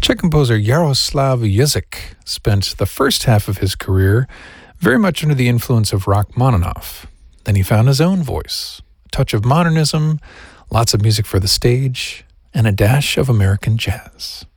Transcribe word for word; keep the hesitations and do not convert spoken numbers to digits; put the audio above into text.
Czech composer Jaroslav Jezik spent the first half of his career very much under the influence of Rachmaninoff. Then he found his own voice, a touch of modernism, lots of music for the stage, and a dash of American jazz.